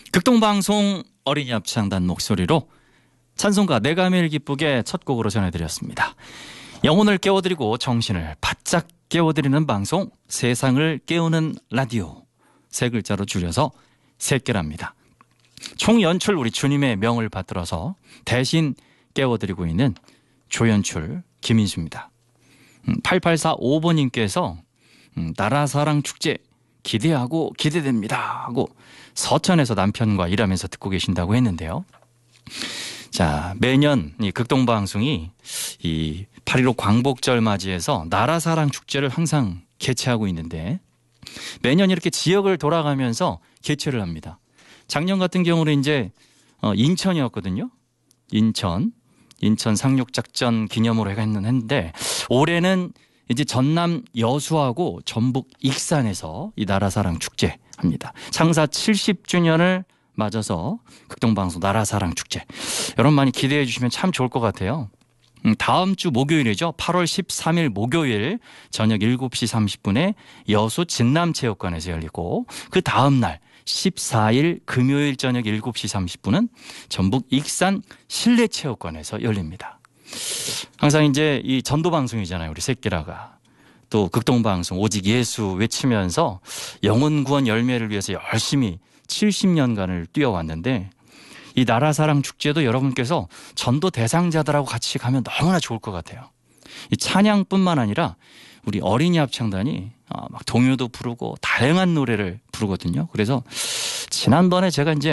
극동방송 어린이 합창단 목소리로 찬송가 내가 매일 기쁘게 첫 곡으로 전해드렸습니다. 영혼을 깨워드리고 정신을 바짝 깨워드리는 방송, 세상을 깨우는 라디오. 세 글자로 줄여서 새끼랍니다. 총 연출 우리 주님의 명을 받들어서 대신 깨워드리고 있는 조연출 김인수입니다. 8845번님께서 나라사랑 축제 기대하고 기대됩니다 하고 서천에서 남편과 일하면서 듣고 계신다고 했는데요. 자, 매년 이 극동방송이 이 8.15 광복절 맞이해서 나라사랑 축제를 항상 개최하고 있는데 매년 이렇게 지역을 돌아가면서 개최를 합니다. 작년 같은 경우는 이제 인천이었거든요. 인천 상륙작전 기념으로 했는데 올해는 이제 전남 여수하고 전북 익산에서 이 나라사랑 축제 합니다. 창사 70주년을 맞아서 극동방송 나라사랑 축제. 여러분 많이 기대해 주시면 참 좋을 것 같아요. 다음 주 목요일이죠. 8월 13일 목요일 저녁 7시 30분에 여수 진남체육관에서 열리고 그 다음 날 14일 금요일 저녁 7시 30분은 전북 익산 실내체육관에서 열립니다. 항상 이제 이 전도방송이잖아요. 우리 새끼라가. 또 극동방송 오직 예수 외치면서 영혼 구원 열매를 위해서 열심히 70년간을 뛰어왔는데 이 나라사랑 축제도 여러분께서 전도 대상자들하고 같이 가면 너무나 좋을 것 같아요. 이 찬양뿐만 아니라 우리 어린이 합창단이 막 동요도 부르고 다양한 노래를 부르거든요. 그래서 지난번에 제가 이제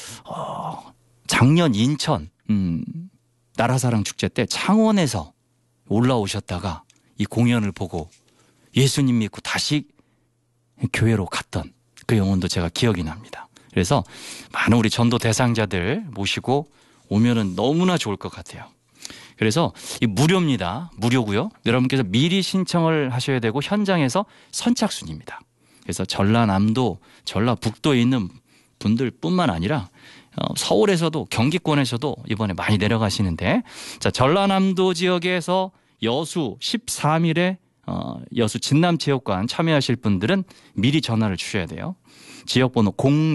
작년 인천 나라사랑 축제 때 창원에서 올라오셨다가 이 공연을 보고 예수님 믿고 다시 교회로 갔던 그 영혼도 제가 기억이 납니다. 그래서 많은 우리 전도 대상자들 모시고 오면은 너무나 좋을 것 같아요. 그래서 이 무료입니다. 무료고요. 여러분께서 미리 신청을 하셔야 되고 현장에서 선착순입니다. 그래서 전라남도, 전라북도에 있는 분들뿐만 아니라 서울에서도 경기권에서도 이번에 많이 내려가시는데 자, 전라남도 지역에서 여수 13일에 여수 진남체육관 참여하실 분들은 미리 전화를 주셔야 돼요. 지역번호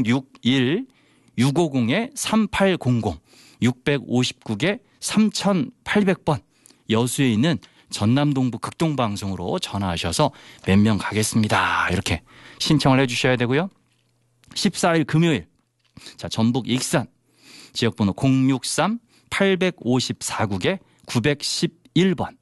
061-650-3800 659개 3800번 여수에 있는 전남동부 극동방송으로 전화하셔서 몇 명 가겠습니다. 이렇게 신청을 해 주셔야 되고요. 14일 금요일 자 전북 익산 지역번호 063-854국에 911번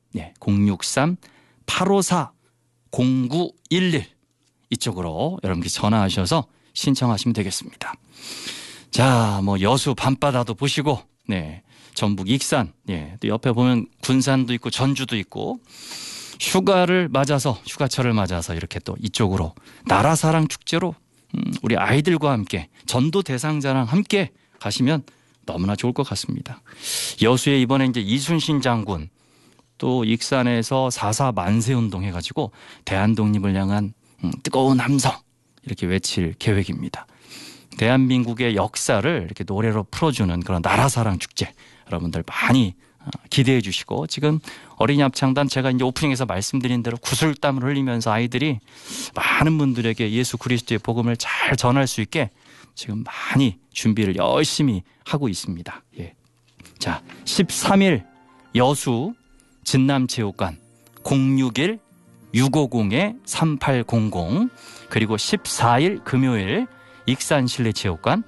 063-854-0911 이쪽으로 여러분께 전화하셔서 신청하시면 되겠습니다. 자, 뭐 여수 밤바다도 보시고 전북 익산 또 옆에 보면 군산도 있고 전주도 있고 휴가철을 맞아서 이렇게 또 이쪽으로 나라사랑 축제로 우리 아이들과 함께 전도 대상자랑 함께 가시면 너무나 좋을 것 같습니다. 여수에 이번에 이제 이순신 장군 또 익산에서 4.4 만세운동 해가지고 대한독립을 향한 뜨거운 함성 이렇게 외칠 계획입니다. 대한민국의 역사를 이렇게 노래로 풀어주는 그런 나라사랑 축제 여러분들 많이 기대해 주시고 지금 어린이 합창단 제가 이제 오프닝에서 말씀드린 대로 구슬땀을 흘리면서 아이들이 많은 분들에게 예수 그리스도의 복음을 잘 전할 수 있게 지금 많이 준비를 열심히 하고 있습니다. 자, 13일 여수 진남체육관 061-650-3800 그리고 14일 금요일 익산 실내체육관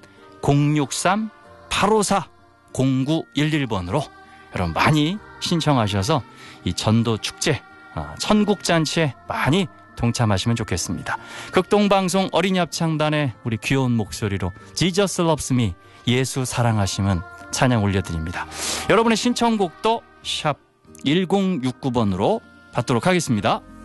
063-854-0911번으로 여러분 많이 신청하셔서 이 전도축제 천국잔치에 많이 동참하시면 좋겠습니다. 극동방송 어린이 합창단의 우리 귀여운 목소리로 Jesus loves me 예수 사랑하심은 찬양 올려드립니다. 여러분의 신청곡도 샵 1069번으로 받도록 하겠습니다.